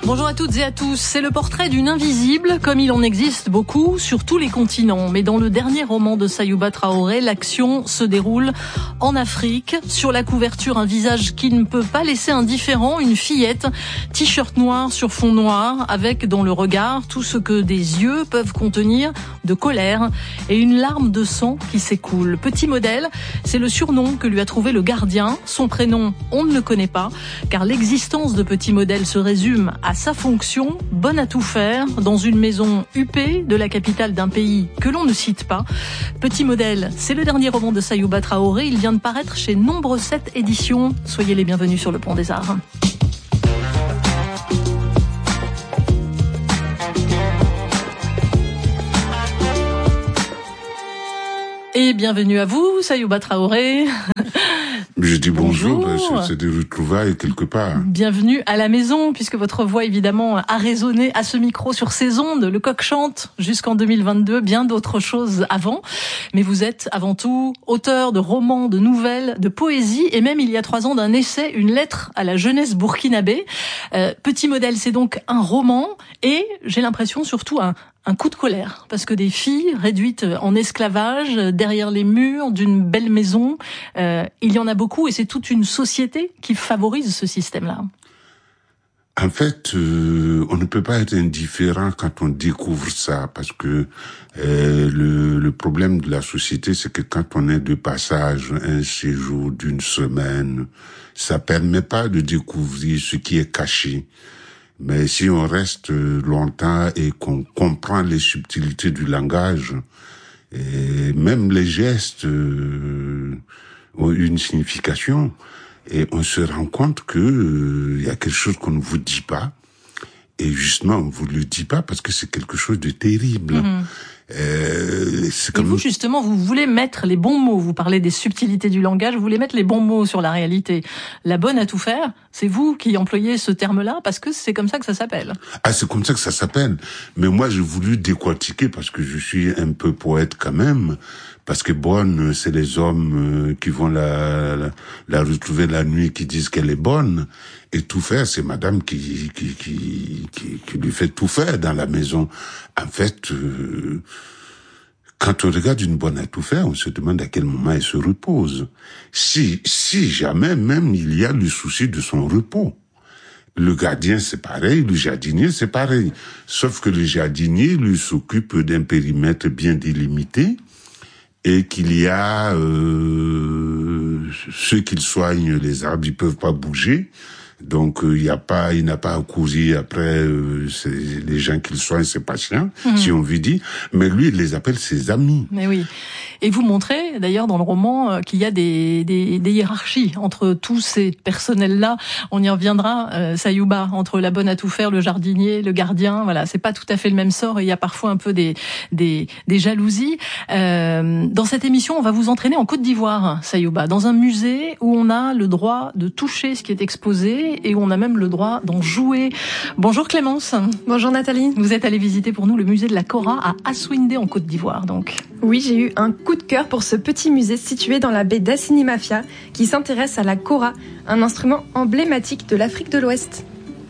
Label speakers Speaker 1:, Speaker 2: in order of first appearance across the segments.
Speaker 1: Bonjour à toutes et à tous. C'est le portrait d'une invisible, comme il en existe beaucoup sur tous les continents. Mais dans le dernier roman de Sayouba Traoré, l'action se déroule en Afrique. Sur la couverture, un visage qui ne peut pas laisser indifférent, une fillette, t-shirt noir sur fond noir, avec dans le regard tout ce que des yeux peuvent contenir de colère et une larme de sang qui s'écoule. Petit modèle, c'est le surnom que lui a trouvé le gardien. Son prénom, on ne le connaît pas, car l'existence de Petit Modèle se résume à sa fonction, bonne à tout faire, dans une maison huppée de la capitale d'un pays que l'on ne cite pas. Petit Modèle, c'est le dernier roman de Sayouba Traoré. Il vient de paraître chez Nombre 7 éditions. Soyez les bienvenus sur le Pont des Arts. Et bienvenue à vous, Sayouba Traoré.
Speaker 2: Je dis bonjour. C'est des retrouvailles quelque part.
Speaker 1: Bienvenue à la maison, puisque votre voix, évidemment, a résonné à ce micro sur ces ondes. Le coq chante jusqu'en 2022, bien d'autres choses avant. Mais vous êtes avant tout auteur de romans, de nouvelles, de poésie, et même il y a 3 ans d'un essai, une lettre à la jeunesse burkinabé. Petit Modèle, c'est donc un roman, et j'ai l'impression surtout un coup de colère, parce que des filles réduites en esclavage derrière les murs d'une belle maison, il y en a beaucoup, et c'est toute une société qui favorise ce système-là.
Speaker 2: En fait, on ne peut pas être indifférent quand on découvre ça, parce que le problème de la société, c'est que quand on est de passage, un séjour d'une semaine, ça permet pas de découvrir ce qui est caché. Mais si on reste longtemps et qu'on comprend les subtilités du langage, et même les gestes ont une signification, et on se rend compte que y a quelque chose qu'on ne vous dit pas, et justement on vous le dit pas parce que c'est quelque chose de terrible.
Speaker 1: Et vous, justement, vous voulez mettre les bons mots. Vous parlez des subtilités du langage, vous voulez mettre les bons mots sur la réalité. La bonne à tout faire, c'est vous qui employez ce terme-là, parce que c'est comme ça que ça s'appelle.
Speaker 2: Ah, c'est comme ça que ça s'appelle. Mais moi, j'ai voulu décortiquer, parce que je suis un peu poète quand même, parce que bonne, c'est les hommes qui vont la retrouver la nuit, qui disent qu'elle est bonne. Et tout faire, c'est madame qui lui fait tout faire dans la maison. En fait, quand on regarde une bonne à tout faire, on se demande à quel moment elle se repose. Si jamais même il y a le souci de son repos. Le gardien, c'est pareil, le jardinier, c'est pareil. Sauf que le jardinier, lui, s'occupe d'un périmètre bien délimité, et qu'il y a ceux qui soignent les arbres, ils peuvent pas bouger. Donc il n'a pas à courir après les gens qu'il soigne, ses patients, si on veut dire. Mais lui, il les appelle ses amis.
Speaker 1: Mais oui. Et vous montrez d'ailleurs dans le roman qu'il y a des hiérarchies entre tous ces personnels-là. On y reviendra, Sayouba, entre la bonne à tout faire, le jardinier, le gardien. Voilà, c'est pas tout à fait le même sort. Et il y a parfois un peu des jalousies. Dans cette émission, on va vous entraîner en Côte d'Ivoire, Sayouba, dans un musée où on a le droit de toucher ce qui est exposé, et où on a même le droit d'en jouer. Bonjour Clémence.
Speaker 3: Bonjour Nathalie.
Speaker 1: Vous êtes allée visiter pour nous le musée de la Kora à Assouindé en Côte d'Ivoire, donc.
Speaker 3: Oui, j'ai eu un coup de cœur pour ce petit musée situé dans la baie d'Assinimafia qui s'intéresse à la Kora, un instrument emblématique de l'Afrique de l'Ouest.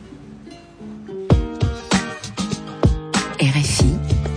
Speaker 4: RFI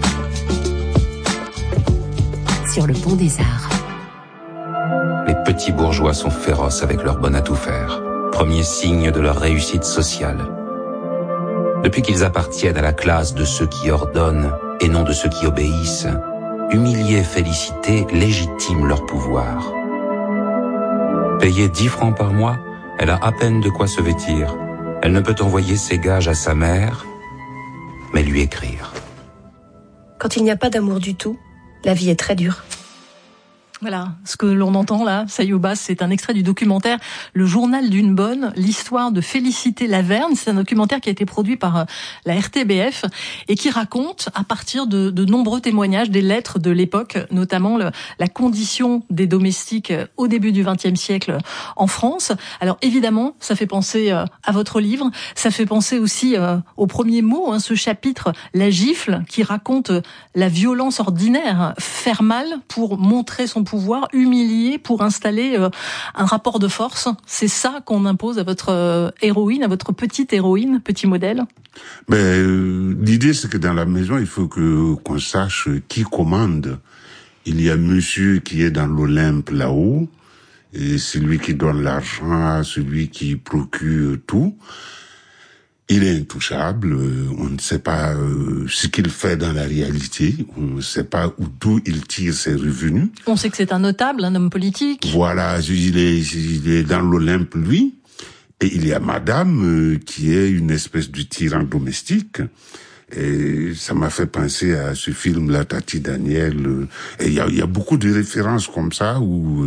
Speaker 4: sur le Pont des Arts.
Speaker 5: Les petits bourgeois sont féroces avec leur bonne à tout faire. Premier signe de leur réussite sociale. Depuis qu'ils appartiennent à la classe de ceux qui ordonnent et non de ceux qui obéissent, humilier, féliciter légitime leur pouvoir. Payée 10 francs par mois, elle a à peine de quoi se vêtir. Elle ne peut envoyer ses gages à sa mère, mais lui écrire.
Speaker 6: Quand il n'y a pas d'amour du tout, la vie est très dure.
Speaker 1: Voilà, ce que l'on entend là, Sayouba, c'est un extrait du documentaire Le Journal d'une bonne, l'histoire de Félicité Laverne. C'est un documentaire qui a été produit par la RTBF et qui raconte, à partir de nombreux témoignages, des lettres de l'époque, notamment la condition des domestiques au début du XXe siècle en France. Alors évidemment, ça fait penser à votre livre, ça fait penser aussi au premier mot, ce chapitre, La gifle, qui raconte la violence ordinaire, faire mal pour montrer son pouvoir, humilier pour installer un rapport de force. C'est ça qu'on impose à votre héroïne, à votre petite héroïne, petit modèle.
Speaker 2: L'idée, c'est que dans la maison, il faut qu'on sache qui commande. Il y a monsieur qui est dans l'Olympe là-haut, et c'est lui qui donne l'argent, celui qui procure tout. Il est intouchable, on ne sait pas ce qu'il fait dans la réalité, on ne sait pas d'où il tire ses revenus.
Speaker 1: On sait que c'est un notable, un homme politique.
Speaker 2: Voilà, il est dans l'Olympe, lui. Et il y a madame qui est une espèce de tyran domestique. Et ça m'a fait penser à ce film, La Tati Daniel. Et il y a beaucoup de références comme ça où...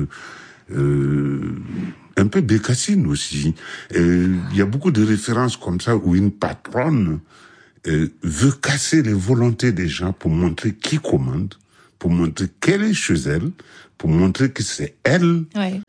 Speaker 2: un peu Bécassine aussi. Il y a beaucoup de références comme ça où une patronne veut casser les volontés des gens pour montrer qui commande, pour montrer qu'elle est chez elle, pour montrer que c'est elle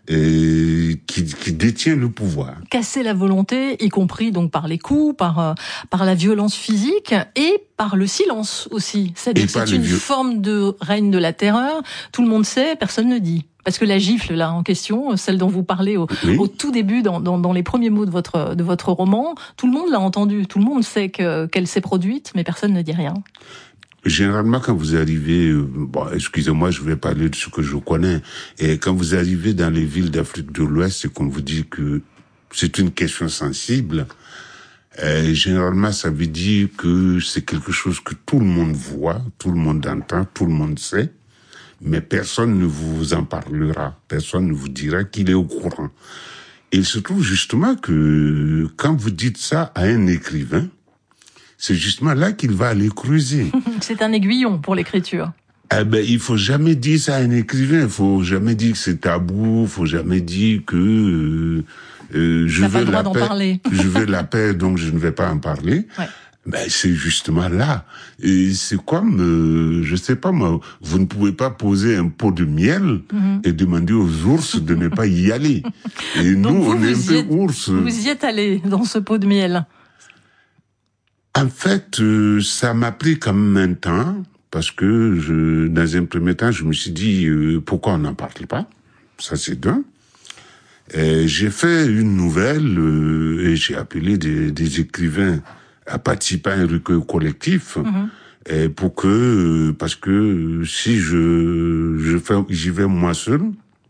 Speaker 2: qui détient le pouvoir.
Speaker 1: Casser la volonté, y compris donc par les coups, par la violence physique et par le silence aussi. C'est-à-dire que c'est une forme de règne de la terreur. Tout le monde sait, personne ne dit. Parce que la gifle là en question, celle dont vous parlez au tout début, dans les premiers mots de votre roman, tout le monde l'a entendu, tout le monde sait qu'elle s'est produite, mais personne ne dit rien.
Speaker 2: Généralement, quand vous arrivez, excusez-moi, je vais parler de ce que je connais, et quand vous arrivez dans les villes d'Afrique de l'Ouest, c'est qu'on vous dit que c'est une question sensible. Généralement, ça veut dire que c'est quelque chose que tout le monde voit, tout le monde entend, tout le monde sait. Mais personne ne vous en parlera, personne ne vous dira qu'il est au courant. Et il se trouve justement que quand vous dites ça à un écrivain, c'est justement là qu'il va aller creuser.
Speaker 1: C'est un aiguillon pour l'écriture.
Speaker 2: Il faut jamais dire ça à un écrivain, il faut jamais dire que c'est tabou, il faut jamais dire que je veux la paix, donc je ne vais pas en parler. Ouais. C'est justement là. Et c'est comme, je sais pas moi, vous ne pouvez pas poser un pot de miel et demander aux ours de ne pas y aller. Et
Speaker 1: donc
Speaker 2: nous, on est un peu ours.
Speaker 1: Vous y êtes allé dans ce pot de miel.
Speaker 2: En fait, ça m'a pris quand même un temps, parce que dans un premier temps, je me suis dit, pourquoi on n'en parle pas? Ça, c'est d'un. J'ai fait une nouvelle et j'ai appelé des écrivains à participer à un recueil collectif, parce que si j'y vais moi seul,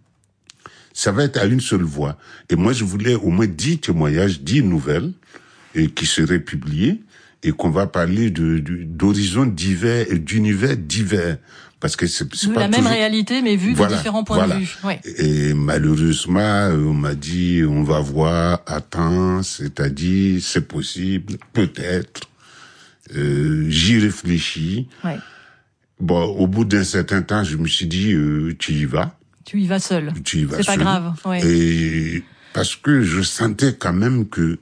Speaker 2: ça va être à une seule voix. Et moi, je voulais au moins 10 témoignages, 10 nouvelles, qui seraient publiées, et qu'on va parler d'horizons divers et d'univers divers. Parce que c'est pas
Speaker 1: la même réalité, mais vue de différents points de vue. Ouais.
Speaker 2: Et malheureusement, on m'a dit, on va voir, attends, c'est-à-dire, c'est possible, peut-être, j'y réfléchis. Ouais. Bon, au bout d'un certain temps, je me suis dit, tu y vas.
Speaker 1: Tu y vas seul.
Speaker 2: Tu y vas seul.
Speaker 1: C'est pas grave. Ouais.
Speaker 2: Et parce que je sentais quand même que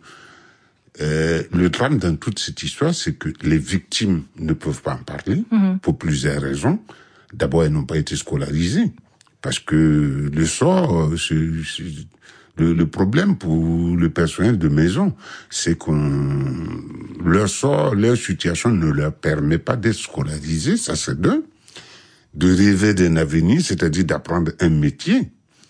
Speaker 2: le drame dans toute cette histoire, c'est que les victimes ne peuvent pas en parler, pour plusieurs raisons. D'abord, elles n'ont pas été scolarisées, parce que le sort, le problème pour le personnel de maison, c'est leur sort, leur situation ne leur permet pas d'être scolarisés, ça c'est de rêver d'un avenir, c'est-à-dire d'apprendre un métier.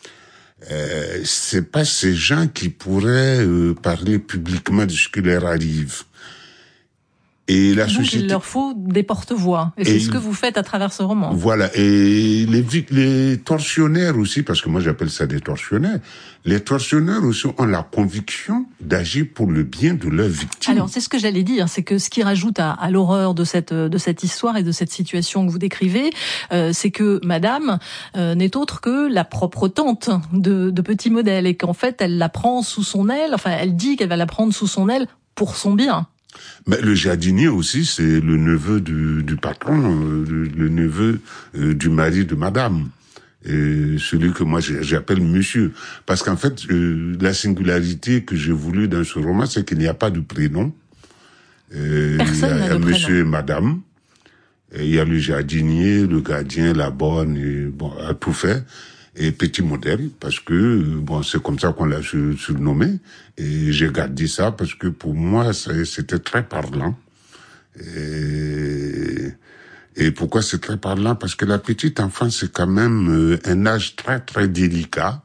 Speaker 2: C'est pas ces gens qui pourraient parler publiquement de ce qui leur arrive. Et la société...
Speaker 1: il leur faut des porte-voix. Et c'est ce que vous faites à travers ce roman.
Speaker 2: Voilà. Et les tortionnaires aussi, parce que moi j'appelle ça des tortionnaires, les tortionnaires aussi ont la conviction d'agir pour le bien de leurs victimes.
Speaker 1: Alors c'est ce que j'allais dire, c'est que ce qui rajoute à l'horreur de cette histoire et de cette situation que vous décrivez, c'est que madame n'est autre que la propre tante de Petit Modèle, et qu'en fait elle la prend sous son aile, enfin elle dit qu'elle va la prendre sous son aile pour son bien.
Speaker 2: Mais le jardinier aussi, c'est le neveu du patron, le neveu du mari de madame. Et celui que moi j'appelle monsieur. Parce qu'en fait, la singularité que j'ai voulu dans ce roman, c'est qu'il n'y a pas de prénom.
Speaker 1: Personne n'a de prénom.
Speaker 2: Monsieur et madame. Et il y a le jardinier, le gardien, la bonne, et a tout fait. Et Petit Modèle, parce que c'est comme ça qu'on l'a surnommé, et j'ai gardé ça parce que pour moi c'était très parlant. Et Et pourquoi c'est très parlant? Parce que la petite enfance, c'est quand même un âge très, très délicat.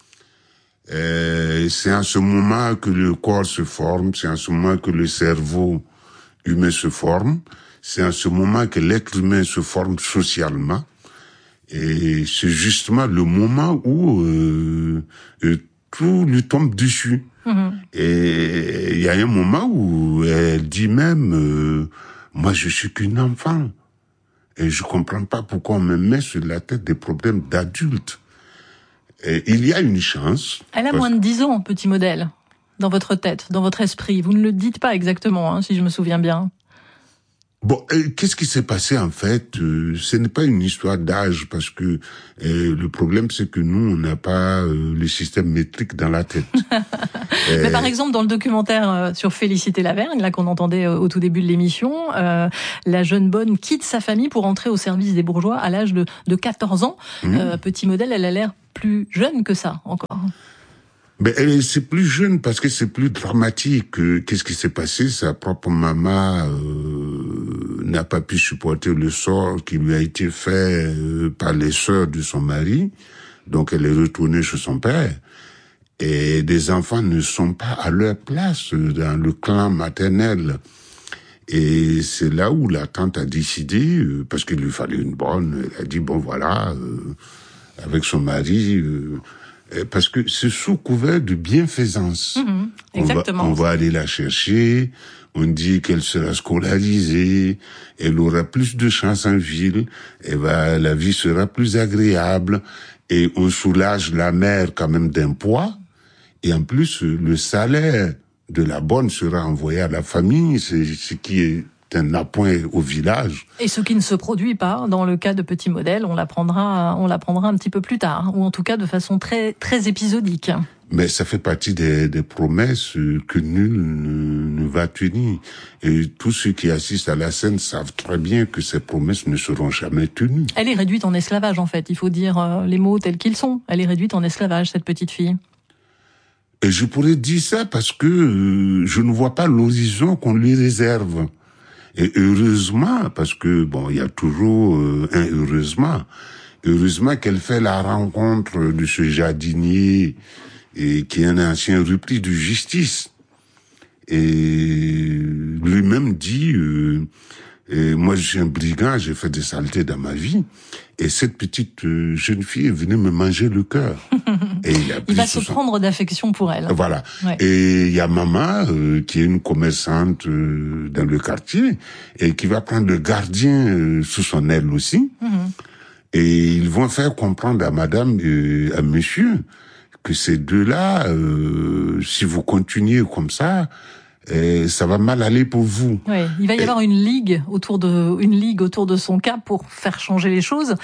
Speaker 2: C'est en ce moment que le corps se forme, c'est en ce moment que le cerveau humain se forme, c'est en ce moment que l'être humain se forme socialement. Et c'est justement le moment où tout lui tombe dessus. Et il y a un moment où elle dit même, moi je suis qu'une enfant. Et je comprends pas pourquoi on me met sur la tête des problèmes d'adultes. Et il y a une chance.
Speaker 1: Elle a moins de 10 ans, petit modèle, dans votre tête, dans votre esprit. Vous ne le dites pas exactement, hein, si je me souviens bien.
Speaker 2: Bon, qu'est-ce qui s'est passé en fait? Ce n'est pas une histoire d'âge, parce que le problème c'est que nous, on n'a pas le système métrique dans la tête.
Speaker 1: Mais par exemple, dans le documentaire sur Félicité Lavergne, là qu'on entendait au tout début de l'émission, la jeune bonne quitte sa famille pour entrer au service des bourgeois à l'âge de 14 ans. Petit modèle, elle a l'air plus jeune que ça encore.
Speaker 2: Ben, c'est plus jeune parce que c'est plus dramatique. Qu'est-ce qui s'est passé? Sa propre maman n'a pas pu supporter le sort qui lui a été fait par les sœurs de son mari. Donc elle est retournée chez son père. Et des enfants ne sont pas à leur place dans le clan maternel. Et c'est là où la tante a décidé, parce qu'il lui fallait une bonne, elle a dit, bon voilà, avec son mari... parce que c'est sous couvert de bienfaisance.
Speaker 1: Exactement.
Speaker 2: On va aller la chercher, on dit qu'elle sera scolarisée, elle aura plus de chance en ville, la vie sera plus agréable, et on soulage la mère quand même d'un poids, et en plus, le salaire de la bonne sera envoyé à la famille, c'est ce qui est un appoint au village.
Speaker 1: Et ce qui ne se produit pas dans le cas de Petit Modèle, on l'apprendra un petit peu plus tard, ou en tout cas de façon très très épisodique.
Speaker 2: Mais ça fait partie des promesses que nul ne va tenir. Et tous ceux qui assistent à la scène savent très bien que ces promesses ne seront jamais tenues.
Speaker 1: Elle est réduite en esclavage en fait, il faut dire les mots tels qu'ils sont. Elle est réduite en esclavage, cette petite fille.
Speaker 2: Et je pourrais dire ça parce que je ne vois pas l'horizon qu'on lui réserve. Et heureusement, parce que bon, il y a toujours un heureusement. Heureusement qu'elle fait la rencontre de ce jardinier et qui est un ancien repris de justice. Et lui-même dit, moi je suis un brigand, j'ai fait des saletés dans ma vie. Et cette petite jeune fille est venue me manger le cœur. Et il
Speaker 1: va se prendre d'affection pour elle.
Speaker 2: Voilà.
Speaker 1: Ouais.
Speaker 2: Et il y a maman qui est une commerçante dans le quartier et qui va prendre le gardien sous son aile aussi. Et ils vont faire comprendre à madame et à monsieur que ces deux-là, si vous continuez comme ça va mal aller pour vous.
Speaker 1: Oui, il va y avoir une ligue autour de son cas pour faire changer les choses.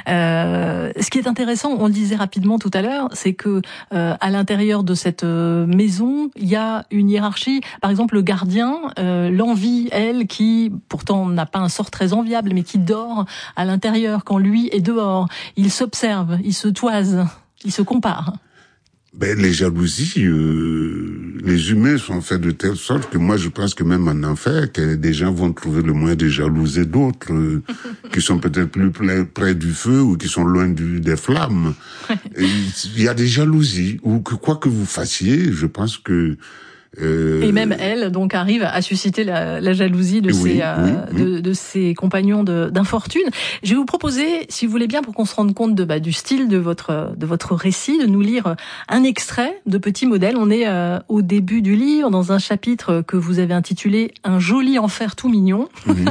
Speaker 1: Ce qui est intéressant, on le disait rapidement tout à l'heure, c'est que à l'intérieur de cette maison, il y a une hiérarchie. Par exemple, le gardien, l'envie, elle, qui pourtant n'a pas un sort très enviable, mais qui dort à l'intérieur quand lui est dehors. Il s'observe, il se toise, il se compare.
Speaker 2: Ben, les jalousies, les humains sont faits de telle sorte que moi je pense que même en enfer, que des gens vont trouver le moyen de jalouser d'autres qui sont peut-être plus près du feu ou qui sont loin des flammes. Il y a des jalousies, ou que quoi que vous fassiez, je pense que...
Speaker 1: Et même elle, donc, arrive à susciter la jalousie de ses compagnons d'infortune. Je vais vous proposer, si vous voulez bien, pour qu'on se rende compte du style de votre récit, de nous lire un extrait de Petit Modèle. On est au début du livre, dans un chapitre que vous avez intitulé « Un joli enfer tout mignon ».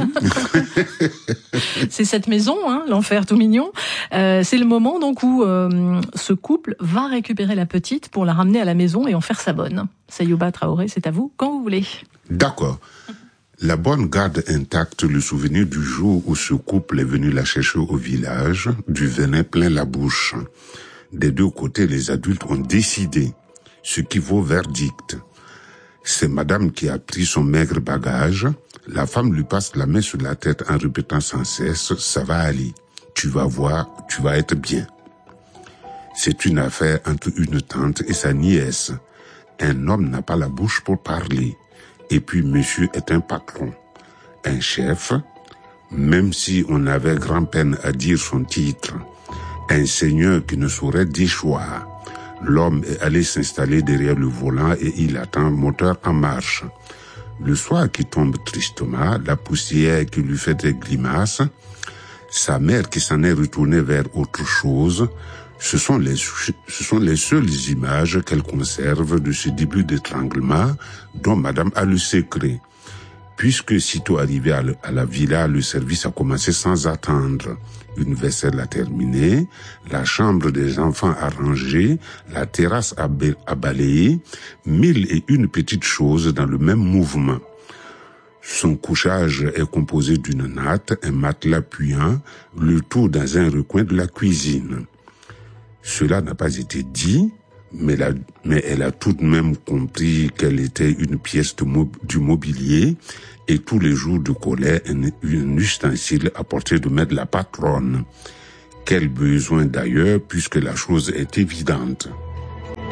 Speaker 1: C'est cette maison, l'enfer tout mignon. C'est le moment donc où ce couple va récupérer la petite pour la ramener à la maison et en faire sa bonne. Sayouba Traoré, c'est à vous, quand vous voulez.
Speaker 2: D'accord. La bonne garde intacte le souvenir du jour où ce couple est venu la chercher au village, du venin plein la bouche. Des deux côtés, les adultes ont décidé, ce qui vaut verdict. C'est madame qui a pris son maigre bagage. La femme lui passe la main sur la tête en répétant sans cesse, ça va aller. Tu vas voir, tu vas être bien. C'est une affaire entre une tante et sa nièce. Un homme n'a pas la bouche pour parler. Et puis monsieur est un patron, un chef. même si on avait grand-peine à dire son titre. Un seigneur qui ne saurait déchoir. L'homme est allé s'installer derrière le volant et il attend, moteur en marche. Le soir qui tombe tristement, la poussière qui lui fait des grimaces, sa mère qui s'en est retournée vers autre chose, ce sont les seules images qu'elle conserve de ce début d'étranglement dont madame a le secret. Puisque sitôt arrivé à la villa, le service a commencé sans attendre. Une vaisselle a terminé, la chambre des enfants a rangé, la terrasse a balayé, 1001 petites choses dans le même mouvement. Son couchage est composé d'une natte, un matelas puant, le tout dans un recoin de la cuisine. Cela n'a pas été dit, mais elle a tout de même compris qu'elle était une pièce du mobilier et tous les jours de colère un ustensile à portée de main de la patronne. Quel besoin d'ailleurs, puisque la chose est évidente.